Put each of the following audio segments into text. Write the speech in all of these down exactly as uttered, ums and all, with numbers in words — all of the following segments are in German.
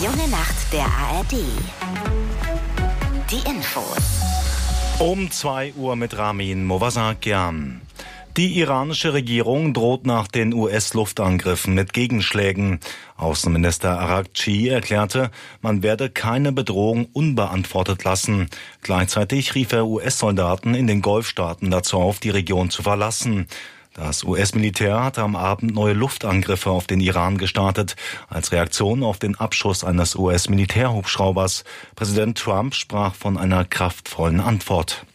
junge Nacht der A R D. Die Infos. Um zwei Uhr mit Ramin Movasakian. Die iranische Regierung droht nach den U S-Luftangriffen mit Gegenschlägen. Außenminister Araghchi erklärte, man werde keine Bedrohung unbeantwortet lassen. Gleichzeitig rief er U S-Soldaten in den Golfstaaten dazu auf, die Region zu verlassen. Das U S-Militär hatte am Abend neue Luftangriffe auf den Iran gestartet, als Reaktion auf den Abschuss eines U S-Militärhubschraubers. Präsident Trump sprach von einer kraftvollen Antwort.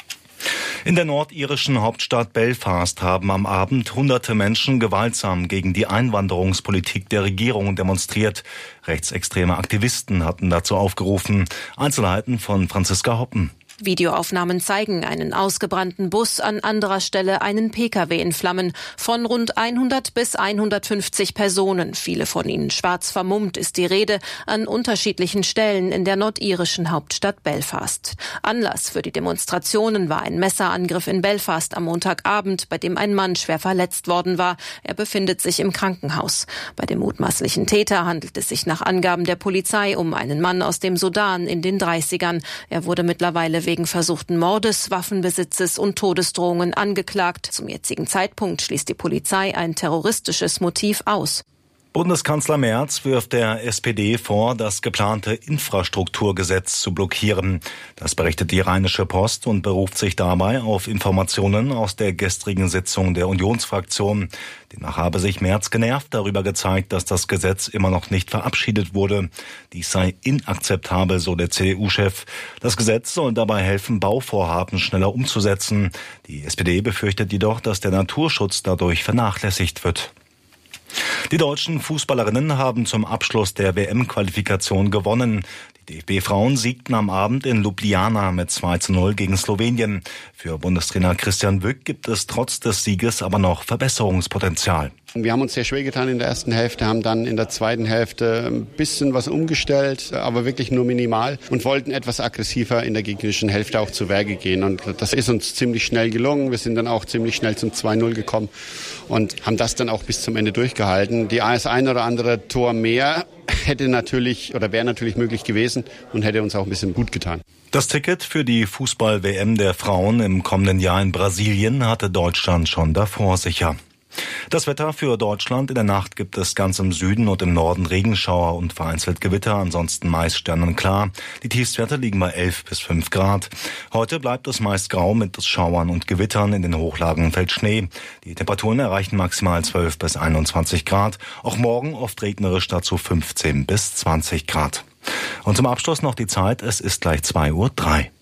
In der nordirischen Hauptstadt Belfast haben am Abend hunderte Menschen gewaltsam gegen die Einwanderungspolitik der Regierung demonstriert. Rechtsextreme Aktivisten hatten dazu aufgerufen. Einzelheiten von Franziska Hoppen. Videoaufnahmen zeigen einen ausgebrannten Bus, an anderer Stelle einen Pkw in Flammen. Von rund hundert bis hundertfünfzig Personen, viele von ihnen schwarz vermummt, ist die Rede, an unterschiedlichen Stellen in der nordirischen Hauptstadt Belfast. Anlass für die Demonstrationen war ein Messerangriff in Belfast am Montagabend, bei dem ein Mann schwer verletzt worden war. Er befindet sich im Krankenhaus. Bei dem mutmaßlichen Täter handelt es sich nach Angaben der Polizei um einen Mann aus dem Sudan in den dreißigern. Er wurde mittlerweile wegen versuchten Mordes, Waffenbesitzes und Todesdrohungen angeklagt. Zum jetzigen Zeitpunkt schließt die Polizei ein terroristisches Motiv aus. Bundeskanzler Merz wirft der S P D vor, das geplante Infrastrukturgesetz zu blockieren. Das berichtet die Rheinische Post und beruft sich dabei auf Informationen aus der gestrigen Sitzung der Unionsfraktion. Demnach habe sich Merz genervt darüber gezeigt, dass das Gesetz immer noch nicht verabschiedet wurde. Dies sei inakzeptabel, so der C D U-Chef. Das Gesetz soll dabei helfen, Bauvorhaben schneller umzusetzen. Die S P D befürchtet jedoch, dass der Naturschutz dadurch vernachlässigt wird. Die deutschen Fußballerinnen haben zum Abschluss der W M-Qualifikation gewonnen. Die D F B-Frauen siegten am Abend in Ljubljana mit zwei zu null gegen Slowenien. Für Bundestrainer Christian Wück gibt es trotz des Sieges aber noch Verbesserungspotenzial. Wir haben uns sehr schwer getan in der ersten Hälfte, haben dann in der zweiten Hälfte ein bisschen was umgestellt, aber wirklich nur minimal und wollten etwas aggressiver in der gegnerischen Hälfte auch zu Werke gehen. Und das ist uns ziemlich schnell gelungen. Wir sind dann auch ziemlich schnell zum zwei null gekommen und haben das dann auch bis zum Ende durchgehalten. Die das ein oder andere Tor mehr hätte natürlich oder wäre natürlich möglich gewesen und hätte uns auch ein bisschen gut getan. Das Ticket für die Fußball-W M der Frauen im kommenden Jahr in Brasilien hatte Deutschland schon davor sicher. Das Wetter für Deutschland: In der Nacht gibt es ganz im Süden und im Norden Regenschauer und vereinzelt Gewitter, ansonsten meist sternenklar. Die Tiefstwerte liegen bei elf bis fünf Grad. Heute bleibt es meist grau mit Schauern und Gewittern, in den Hochlagen fällt Schnee. Die Temperaturen erreichen maximal zwölf bis einundzwanzig Grad. Auch morgen oft regnerisch, dazu fünfzehn bis zwanzig Grad. Und zum Abschluss noch die Zeit, es ist gleich zwei Uhr drei.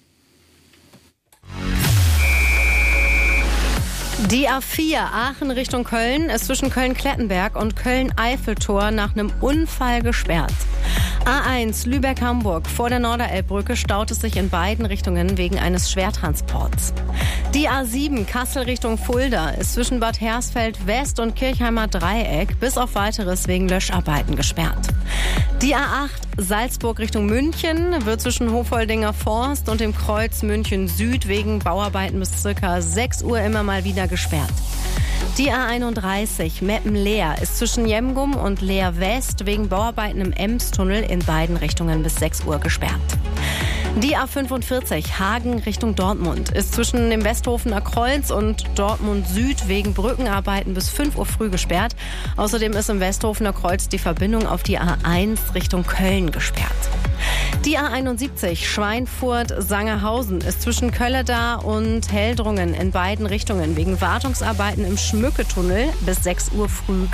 Die A vier Aachen Richtung Köln ist zwischen Köln-Klettenberg und Köln-Eiffeltor nach einem Unfall gesperrt. A eins Lübeck-Hamburg vor der Norderelbbrücke staut es sich in beiden Richtungen wegen eines Schwertransports. Die A sieben Kassel Richtung Fulda ist zwischen Bad Hersfeld West und Kirchheimer Dreieck bis auf Weiteres wegen Löscharbeiten gesperrt. Die A acht Salzburg Richtung München wird zwischen Hofoldinger Forst und dem Kreuz München Süd wegen Bauarbeiten bis circa sechs Uhr immer mal wieder gesperrt. Die A einunddreißig Meppen-Leer ist zwischen Jemgum und Leer West wegen Bauarbeiten im Emstunnel in beiden Richtungen bis sechs Uhr gesperrt. Die A fünfundvierzig Hagen Richtung Dortmund ist zwischen dem Westhofener Kreuz und Dortmund Süd wegen Brückenarbeiten bis fünf Uhr früh gesperrt. Außerdem ist im Westhofener Kreuz die Verbindung auf die A eins Richtung Köln gesperrt. Die A einundsiebzig Schweinfurt-Sangerhausen ist zwischen Kölleda und Heldrungen in beiden Richtungen wegen Wartungsarbeiten im Schmücketunnel bis sechs Uhr früh